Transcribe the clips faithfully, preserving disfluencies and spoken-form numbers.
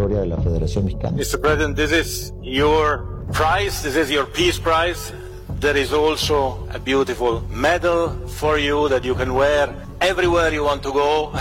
historia de la Federación Mexicana. mister President, this is your prize, this is your peace prize. There is also a beautiful medal for you that you can wear everywhere you want to go.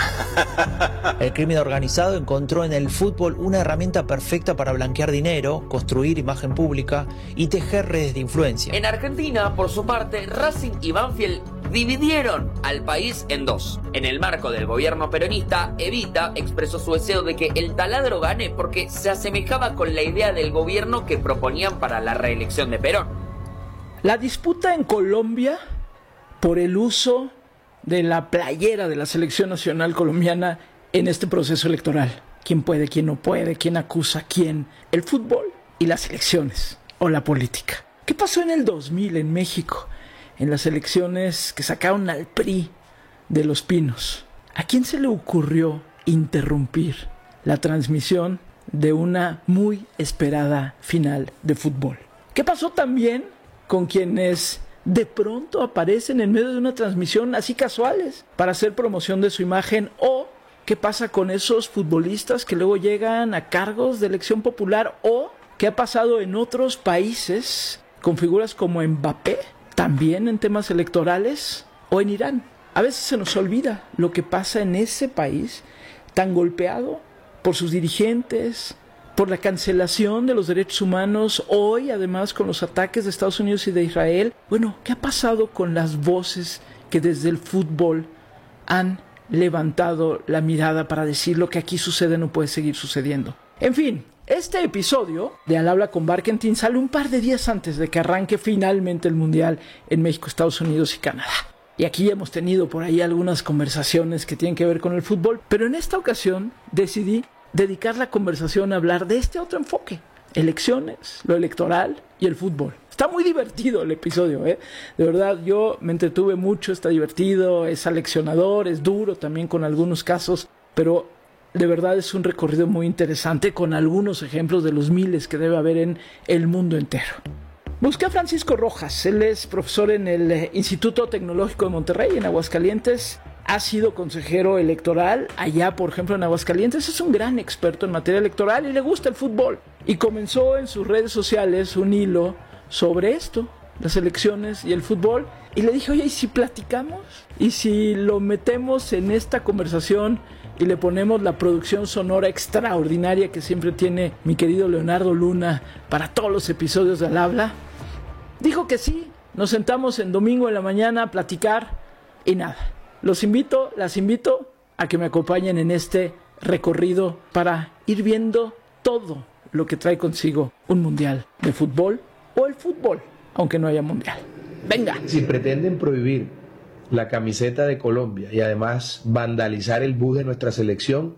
El crimen organizado encontró en el fútbol una herramienta perfecta para blanquear dinero, construir imagen pública y tejer redes de influencia. En Argentina, por su parte, Racing y Banfield dividieron al país en dos. En el marco del gobierno peronista, Evita expresó su deseo de que el taladro gane porque se asemejaba con la idea del gobierno que proponían para la reelección de Perón. La disputa en Colombia por el uso de la playera de la selección nacional colombiana en este proceso electoral. ¿Quién puede, quién no puede, quién acusa a quién? El fútbol y las elecciones o la política. ¿Qué pasó en el dos mil en México? En las elecciones que sacaron al P R I de Los Pinos. ¿A quién se le ocurrió interrumpir la transmisión de una muy esperada final de fútbol? ¿Qué pasó también con quienes de pronto aparecen en medio de una transmisión así casuales para hacer promoción de su imagen? ¿O qué pasa con esos futbolistas que luego llegan a cargos de elección popular? ¿O qué ha pasado en otros países con figuras como Mbappé, también en temas electorales? ¿O en Irán? A veces se nos olvida lo que pasa en ese país tan golpeado por sus dirigentes, por la cancelación de los derechos humanos, hoy además con los ataques de Estados Unidos y de Israel. Bueno, ¿qué ha pasado con las voces que desde el fútbol han levantado la mirada para decir lo que aquí sucede no puede seguir sucediendo? En fin, este episodio de Al Habla con Barkentin sale un par de días antes de que arranque finalmente el Mundial en México, Estados Unidos y Canadá. Y aquí hemos tenido por ahí algunas conversaciones que tienen que ver con el fútbol, pero en esta ocasión decidí dedicar la conversación a hablar de este otro enfoque: elecciones, lo electoral y el fútbol. Está muy divertido el episodio, ¿eh? De verdad, yo me entretuve mucho, está divertido, es aleccionador, es duro también con algunos casos, pero de verdad es un recorrido muy interesante con algunos ejemplos de los miles que debe haber en el mundo entero. Busqué a Francisco Rojas, él es profesor en el Instituto Tecnológico de Monterrey, en Aguascalientes. Ha sido consejero electoral allá, por ejemplo, en Aguascalientes. Es un gran experto en materia electoral y le gusta el fútbol. Y comenzó en sus redes sociales un hilo sobre esto, las elecciones y el fútbol. Y le dije, oye, ¿y si platicamos? ¿Y si lo metemos en esta conversación y le ponemos la producción sonora extraordinaria que siempre tiene mi querido Leonardo Luna para todos los episodios de Al Habla? Dijo que sí. Nos sentamos en domingo en la mañana a platicar y nada. Los invito, las invito a que me acompañen en este recorrido para ir viendo todo lo que trae consigo un mundial de fútbol o el fútbol, aunque no haya mundial. ¡Venga! Si pretenden prohibir la camiseta de Colombia y además vandalizar el bus de nuestra selección,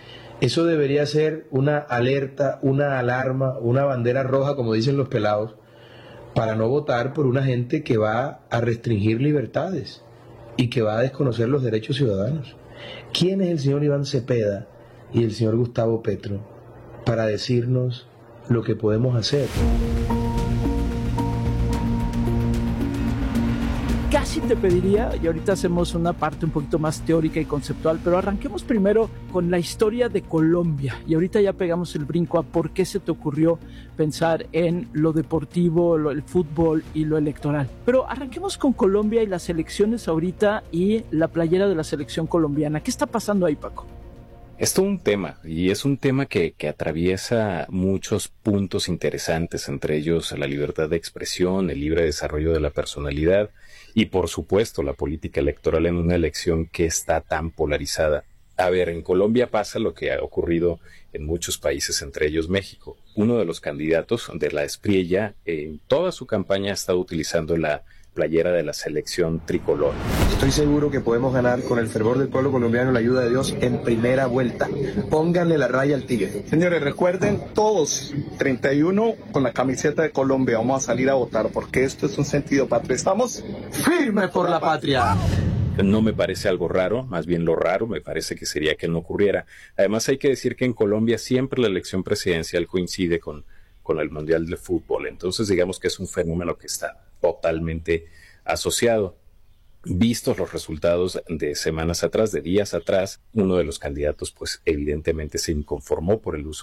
eso debería ser una alerta, una alarma, una bandera roja, como dicen los pelados, para no votar por una gente que va a restringir libertades y que va a desconocer los derechos ciudadanos. ¿Quién es el señor Iván Cepeda y el señor Gustavo Petro para decirnos lo que podemos hacer? Casi te pediría, y ahorita hacemos una parte un poquito más teórica y conceptual, pero arranquemos primero con la historia de Colombia. Y ahorita ya pegamos el brinco a por qué se te ocurrió pensar en lo deportivo, lo, el fútbol y lo electoral. Pero arranquemos con Colombia y las elecciones ahorita y la playera de la selección colombiana. ¿Qué está pasando ahí, Paco? Es todo un tema, y es un tema que, que atraviesa muchos puntos interesantes, entre ellos la libertad de expresión, el libre desarrollo de la personalidad y, por supuesto, la política electoral en una elección que está tan polarizada. A ver, en Colombia pasa lo que ha ocurrido en muchos países, entre ellos México. Uno de los candidatos de la Espriella en toda su campaña ha estado utilizando la playera de la selección tricolor. Estoy seguro que podemos ganar con el fervor del pueblo colombiano y la ayuda de Dios en primera vuelta. Pónganle la raya al tigre. Señores, recuerden todos, treinta y uno con la camiseta de Colombia, vamos a salir a votar porque esto es un sentido patrio. Estamos firmes por la patria. No me parece algo raro, más bien lo raro me parece que sería que no ocurriera. Además hay que decir que en Colombia siempre la elección presidencial coincide con, con el Mundial de Fútbol, entonces digamos que es un fenómeno que está totalmente asociado. Vistos los resultados de semanas atrás, de días atrás, uno de los candidatos pues evidentemente se inconformó por el uso